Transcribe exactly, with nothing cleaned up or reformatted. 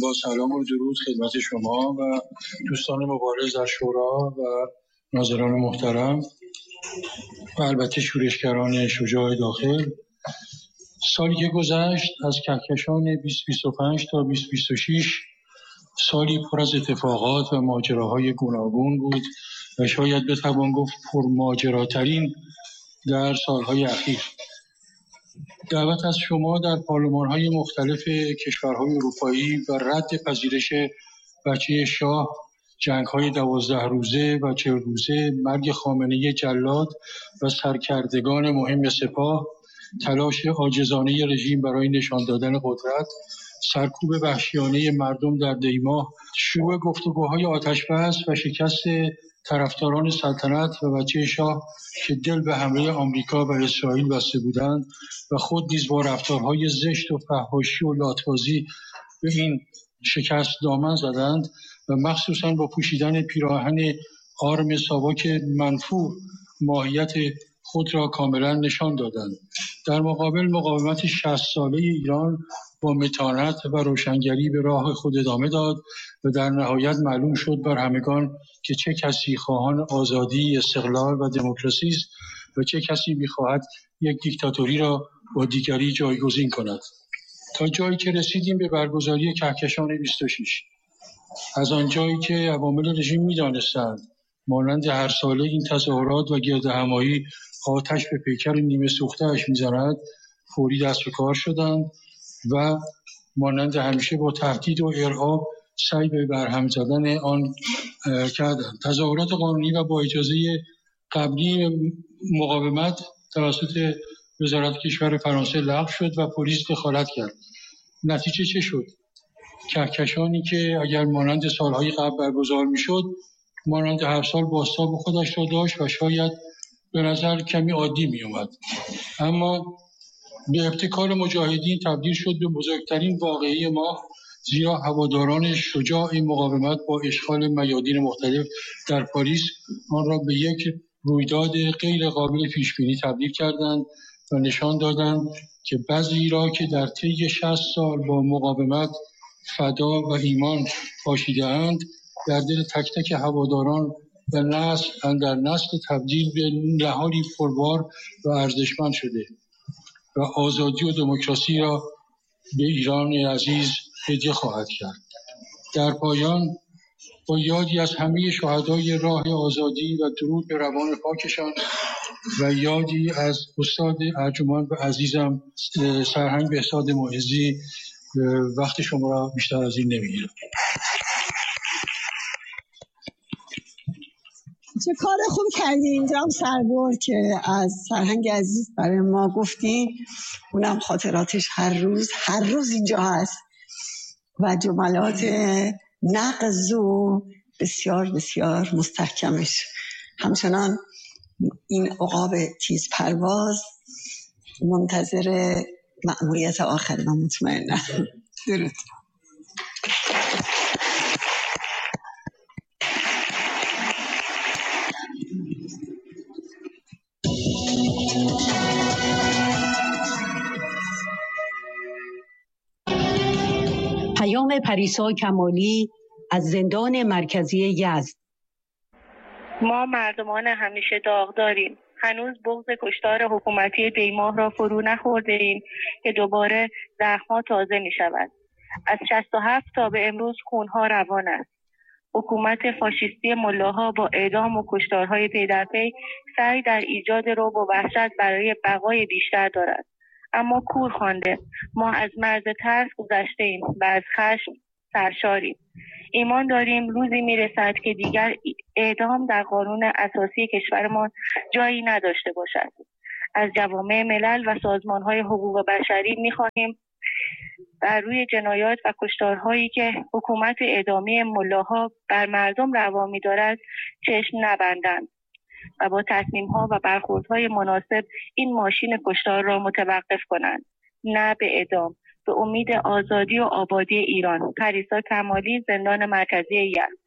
با سلام و درود خدمت شما و دوستان مبارز در شورا و ناظران محترم و البته شورشگران شجاع داخل. سالی که گذشت از کهکشان بیست بیست و پنج تا بیست بیست و شش سالی پر از اتفاقات و ماجراهای گوناگون بود و شاید بتوان گفت پرماجراترین در سالهای اخیر. دعوت از شما در پارلمان‌های مختلف کشورهای اروپایی و رد پذیرش بچه شاه، جنگ‌های دوازده روزه و چهل روزه، مرگ خامنه‌ای جلاد و سرکردگان مهم سپاه، تلاش عاجزانه رژیم برای نشان دادن قدرت، سرکوب وحشیانه مردم در دیماه، شروع گفتگوهای آتش‌بس و شکست طرفداران سلطنت و بچه شاه که دل به حمله آمریکا و اسرائیل بسته بودند و خود نیز با رفتارهای زشت و فحاشی و لاتبازی به این شکست دامن زدند و مخصوصاً با پوشیدن پیراهن آرم ساواک منفور ماهیت خود را کاملا نشان دادند. در مقابل مقاومت شصت ساله ایران با متانت و روشنگری به راه خود ادامه داد و در نهایت معلوم شد بر همگان که چه کسی خواهان آزادی، استقلال و دموکراسی است و چه کسی می‌خواهد یک دیکتاتوری را با دیگری جایگزین کند. تا جایی که رسیدیم به برگزاری کهکشان بیست و شش، از آنجایی که عوامل رژیم می‌دانستند مانند هر ساله این تظاهرات و گردهمایی آتش به پیکر نیمه سوخته‌اش می‌زند، فوری دست به کار شدند و مانند همیشه با تهدید و ارهاب سعی به برهم زدن آن کردند. تظاهرات قانونی و با اجازه قبلی مقاومت توسط وزارت کشور فرانسه لغو شد و پلیس دخالت کرد. نتیجه چه شد؟ کهکشانی که اگر مانند سالهای قبل برگزار میشد، مانند هر سال بازتاب خودش را داشت و شاید به نظر کمی عادی می اومد، اما به ابتکار مجاهدین تبدیل شد به بزرگترین واقعه ما، زیرا هواداران شجاع مقاومت با اشغال میادین مختلف در پاریس آن را به یک رویداد غیر قابل پیش بینی تبدیل کردند و نشان دادند که بعضی را که در طی شصت سال با مقاومت فدا و ایمان پاشیده‌اند در دل تک تک هواداران و نسل اندر نسل تبدیل به نهالی پربار و ارزشمند شده و آزادی و دموکراسی را به ایران عزیز هدیه خواهد کرد. در پایان با یادی از همه شهدای راه آزادی و درود به روان پاکشان و یادی از استاد ارجمند و عزیزم سرهنگ بهزاد معزی، وقت شما را بیشتر از این نمیگیرم. چه کار خوب کردی اینجا هم سربر که از سرهنگ عزیز برای ما گفتی، اونم خاطراتش هر روز هر روز اینجا هست و جملات نقض و بسیار بسیار مستحکمش. همچنان این عقاب تیز پرواز منتظر مأموریت آخر و مطمئنم. درود. پیام پریسا کمالی از زندان مرکزی یزد. ما مردمان همیشه داغداریم. هنوز بغض کشتار حکومتی دیماه را فرو نخورده ایم که دوباره زخم‌ها تازه می شود. از شصت و هفت تا به امروز خونها روان است. حکومت فاشیستی ملاها با اعدام و کشتارهای پی در پی سعی در ایجاد رعب و وحشت برای بقای بیشتر دارد. اما کور خوانده، ما از مرز ترس گذشته ایم و از خشم سرشاریم. ایمان داریم روزی میرسد که دیگر اعدام در قانون اساسی کشورمان جایی نداشته باشد. از جوامع ملل و سازمانهای حقوق بشری میخواهیم بر روی جنایات و کشتارهایی که حکومت اعدامی ملاها بر مردم روا می‌دارد چشم نبندند و با تصمیم‌ها و برخوردهای مناسب این ماشین کشتار را متوقف کنند، نه به اعدام. به امید آزادی و آبادی ایران. پریسا کمالی، زندان مرکزی یزد.